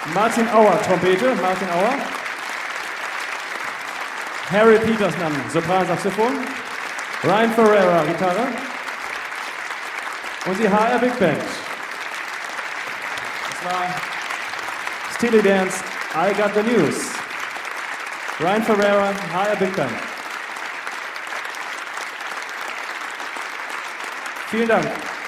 Martin Auer, Trompete, Martin Auer. Harry Peterson, Sopran-Saxophon. Ryan Ferreira, Gitarre. Und die HR Big Band. Das war Steely Dan's I Got the News. Ryan Ferreira, HR Big Band. Vielen Dank.